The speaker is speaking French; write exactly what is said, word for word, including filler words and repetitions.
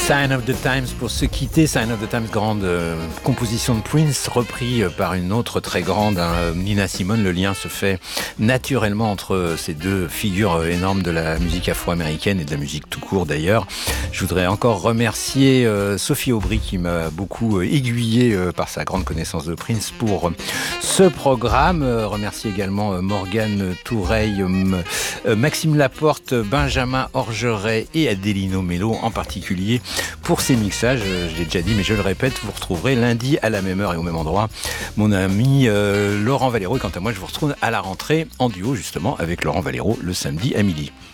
Sign of the Times pour se quitter. Sign of the Times, grande euh, composition de Prince, repris euh, par une autre très grande, hein, Nina Simone. Le lien se fait naturellement entre euh, ces deux figures euh, énormes de la musique afro-américaine et de la musique tout court d'ailleurs. Je voudrais encore remercier euh, Sophie Aubry qui m'a beaucoup euh, aiguillé euh, par sa grande connaissance de Prince pour euh, ce programme. Euh, remercier également euh, Morgane Toureille, euh, Maxime Laporte, Benjamin Orgeret et Adelino Mello en particulier pour ces mixages. Je l'ai déjà dit mais je le répète, vous retrouverez lundi à la même heure et au même endroit mon ami euh, Laurent Valero, et quant à moi je vous retrouve à la rentrée en duo justement avec Laurent Valero le samedi à midi.